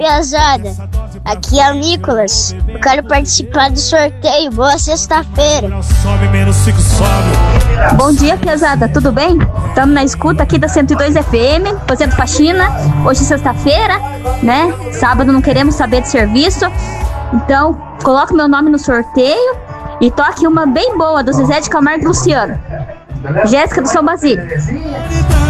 Piazada, aqui é o Nicolas. Eu quero participar do sorteio. Boa sexta-feira. Bom dia, Piazada, tudo bem? Estamos na escuta aqui da 102 FM, fazendo faxina. Hoje é sexta-feira, né? Sábado não queremos saber de serviço. Então, coloque meu nome no sorteio e toque uma bem boa do Zezé de Camargo e Luciano. Jéssica do São Basílio.